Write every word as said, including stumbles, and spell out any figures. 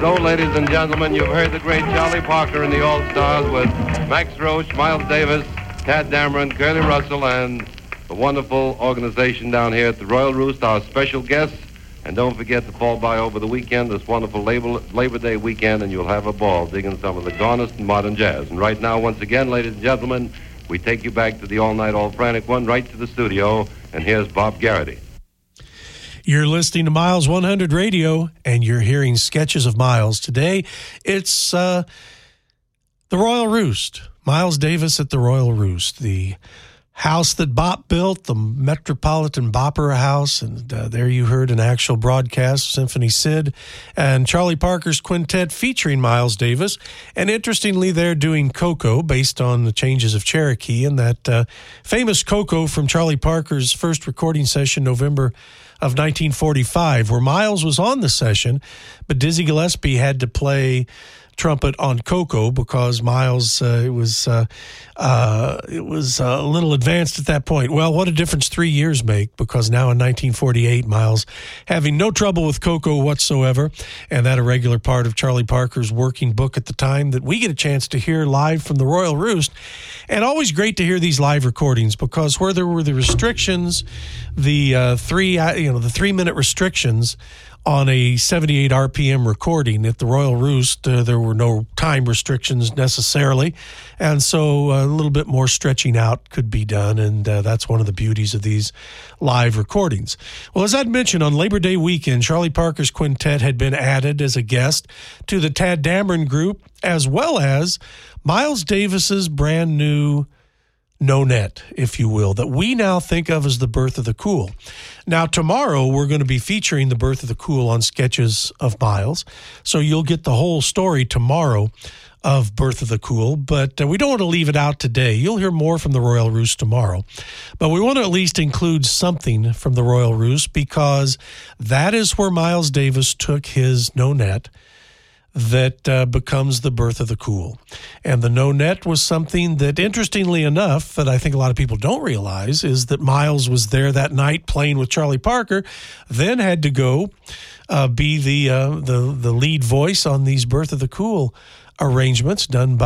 So, ladies and gentlemen, you've heard the great Charlie Parker and the All-Stars with Max Roach, Miles Davis, Tad Dameron, Curly Russell, and the wonderful organization down here at the Royal Roost, our special guests. And don't forget to fall by over the weekend, this wonderful Labor, Labor Day weekend, and you'll have a ball digging some of the garnest and modern jazz. And right now, once again, ladies and gentlemen, we take you back to the all-night, all-frantic one, right to the studio, and here's Bob Garrity. You're listening to Miles one hundred Radio, and you're hearing sketches of Miles. Today, it's uh, the Royal Roost. Miles Davis at the Royal Roost, the house that Bop built, the Metropolitan Bopera House, and uh, there you heard an actual broadcast, Symphony Sid, and Charlie Parker's quintet featuring Miles Davis. And interestingly, they're doing Coco based on the Changes of Cherokee, and that uh, famous Coco from Charlie Parker's first recording session, November of nineteen forty-five, where Miles was on the session, but Dizzy Gillespie had to play trumpet on Coco because Miles uh, it was uh, uh, it was a little advanced at that point. Well, what a difference three years make, because now in nineteen forty-eight, Miles having no trouble with Coco whatsoever, and that a regular part of Charlie Parker's working book at the time that we get a chance to hear live from the Royal Roost. And always great to hear these live recordings, because where there were the restrictions, the uh, three uh, you know the three minute restrictions on a seventy-eight R P M recording at the Royal Roost, uh, there were no time restrictions necessarily, and so a little bit more stretching out could be done, and uh, that's one of the beauties of these live recordings. Well, as I'd mentioned, on Labor Day weekend, Charlie Parker's quintet had been added as a guest to the Tad Dameron group, as well as Miles Davis's brand new no-net, if you will, that we now think of as the Birth of the Cool. Now, tomorrow, we're going to be featuring the Birth of the Cool on Sketches of Miles, so you'll get the whole story tomorrow of Birth of the Cool, but uh, we don't want to leave it out today. You'll hear more from the Royal Roost tomorrow, but we want to at least include something from the Royal Roost, because that is where Miles Davis took his no-net that uh, becomes the Birth of the Cool. And the no-net was something that, interestingly enough, that I think a lot of people don't realize, is that Miles was there that night playing with Charlie Parker, then had to go uh, be the, uh, the the lead voice on these Birth of the Cool arrangements done by